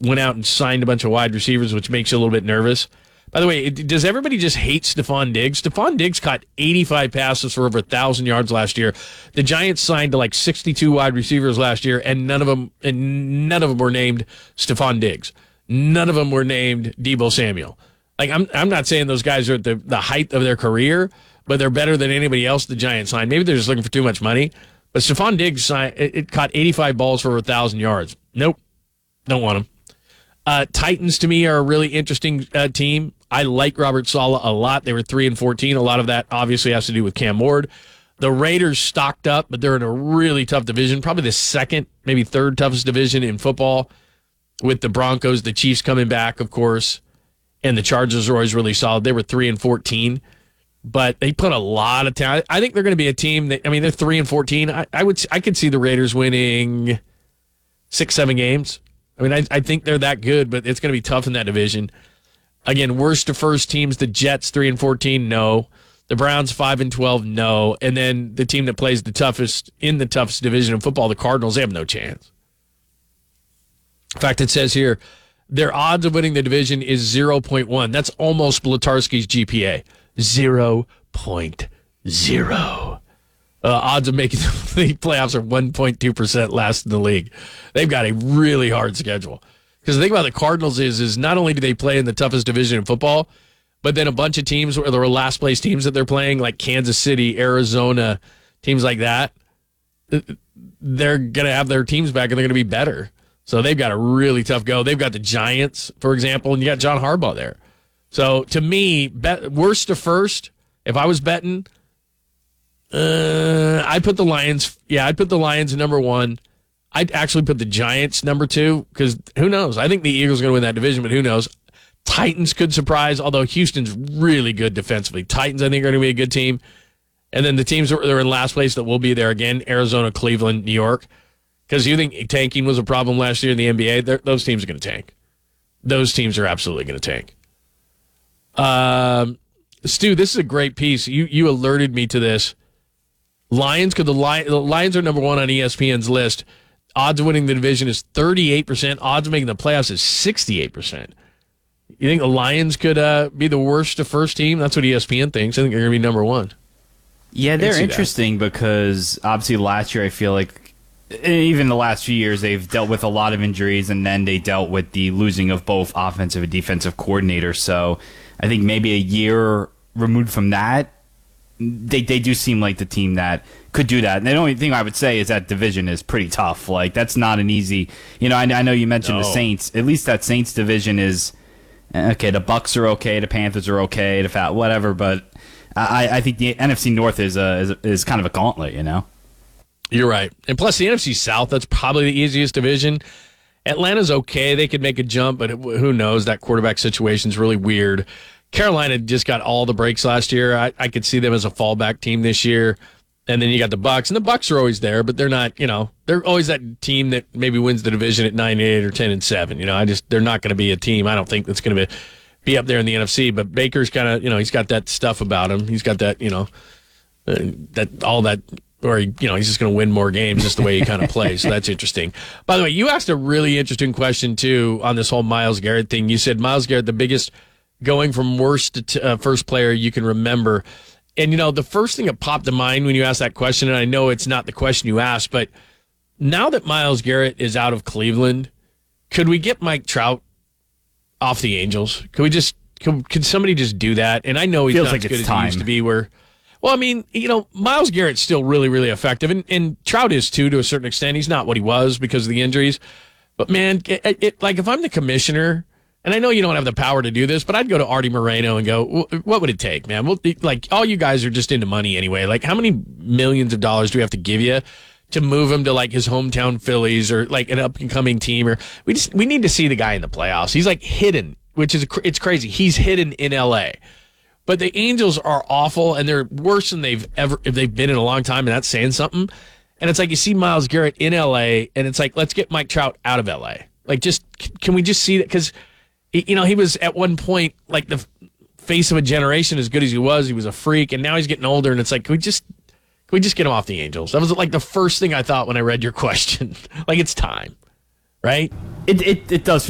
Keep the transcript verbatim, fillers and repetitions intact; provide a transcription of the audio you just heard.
went out and signed a bunch of wide receivers, which makes you a little bit nervous. By the way, it, does everybody just hate Stephon Diggs? Stephon Diggs caught eighty-five passes for over one thousand yards last year. The Giants signed to like sixty-two wide receivers last year, and none of them and none of them were named Stephon Diggs. None of them were named Deebo Samuel. Like I'm I'm not saying those guys are at the, the height of their career, but they're better than anybody else the Giants signed. Maybe they're just looking for too much money. But Stephon Diggs signed, it, it caught eighty-five balls for over one thousand yards. Nope. Don't want him. Uh, Titans, to me, are a really interesting uh, team. I like Robert Saleh a lot. They were three and fourteen. A lot of that obviously has to do with Cam Ward. The Raiders stocked up, but they're in a really tough division, probably the second, maybe third toughest division in football, with the Broncos, the Chiefs coming back, of course, and the Chargers are always really solid. They were three and fourteen, but they put a lot of talent. I think they're going to be a team that, I mean, they're three and fourteen. I, I would, I could see the Raiders winning six, seven games. I mean, I, I think they're that good, but it's going to be tough in that division. Again, worst to first teams, the Jets three and fourteen, no. The Browns five and twelve, no. And then the team that plays the toughest in the toughest division of football, the Cardinals, they have no chance. In fact, it says here, their odds of winning the division is zero point one. That's almost Blatarski's G P A. zero point zero. Uh, odds of making the playoffs are one point two percent last in the league. They've got a really hard schedule. Because the thing about the Cardinals is, is not only do they play in the toughest division in football, but then a bunch of teams, or the last place teams that they're playing, like Kansas City, Arizona, teams like that, they're going to have their teams back and they're going to be better. So they've got a really tough go. They've got the Giants, for example, and you got John Harbaugh there. So to me, bet, worst to first, if I was betting, uh, I'd put the Lions. Yeah, I'd put the Lions number one. I'd actually put the Giants number two, because who knows? I think the Eagles are going to win that division, but who knows? Titans could surprise, although Houston's really good defensively. Titans, I think, are going to be a good team. And then the teams that are in last place that will be there again, Arizona, Cleveland, New York. Because you think tanking was a problem last year in the N B A, those teams are going to tank. Those teams are absolutely going to tank. Um, Stu, this is a great piece. You you alerted me to this. Lions, because the, Lions, the Lions are number one on E S P N's list. Odds of winning the division is thirty-eight percent. Odds of making the playoffs is sixty-eight percent. You think the Lions could uh, be the worst to first team? That's what E S P N thinks. I think they're going to be number one. Yeah, they're interesting that. Because obviously last year I feel like, even the last few years, they've dealt with a lot of injuries, and then they dealt with the losing of both offensive and defensive coordinators. So I think maybe a year removed from that, they they do seem like the team that could do that. And the only thing I would say is that division is pretty tough. Like, that's not an easy, you know, I, I know you mentioned no. the Saints. At least that Saints division is, okay, the Bucks are okay, the Panthers are okay, the Fat, whatever, but I, I think the N F C North is, a, is, a, is kind of a gauntlet, you know? You're right. And plus the N F C South, that's probably the easiest division. Atlanta's okay. They could make a jump, but who knows? That quarterback situation's really weird. Carolina just got all the breaks last year. I, I could see them as a fallback team this year. And then you got the Bucks, and the Bucks are always there, but they're not, you know, they're always that team that maybe wins the division at nine and eight or ten and seven. You know, I just, they're not going to be a team, I don't think, that's going to be, be up there in the N F C. But Baker's kind of, you know, he's got that stuff about him. He's got that, you know, uh, that all that, or, you know, he's just going to win more games just the way he kind of plays. So that's interesting. By the way, you asked a really interesting question, too, on this whole Myles Garrett thing. You said Myles Garrett, the biggest going from worst to t- uh, first player you can remember. And, you know, the first thing that popped to mind when you asked that question, and I know it's not the question you asked, but now that Myles Garrett is out of Cleveland, could we get Mike Trout off the Angels? Could we just, could, could somebody just do that? And I know he's Feels not like as good it's as time. he used to be where, well, I mean, you know, Myles Garrett's still really, really effective, and, and Trout is too, to a certain extent. He's not what he was because of the injuries. But, man, it, it, like if I'm the commissioner, and I know you don't have the power to do this, but I'd go to Artie Moreno and go, what would it take, man? Well, like, all you guys are just into money anyway. Like, how many millions of dollars do we have to give you to move him to, like, his hometown Phillies or, like, an up-and-coming team? Or we just we need to see the guy in the playoffs. He's, like, hidden, which is, it's crazy. He's hidden in L A. But the Angels are awful, and they're worse than they've ever if they've been in a long time, and that's saying something. And it's like you see Myles Garrett in L A, and it's like, let's get Mike Trout out of L A. Like, just, can we just see that? Because, you know, he was at one point like the face of a generation, as good as he was. He was a freak, and now he's getting older, and it's like, can we just can we just get him off the Angels? That was like the first thing I thought when I read your question. Like, it's time, right? It it, it does